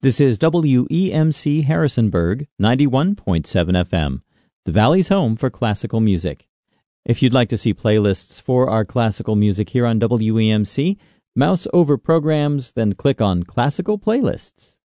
This is WEMC Harrisonburg, 91.7 FM, the Valley's home for classical music. If you'd like to see playlists for our classical music here on WEMC, mouse over programs, then click on Classical Playlists.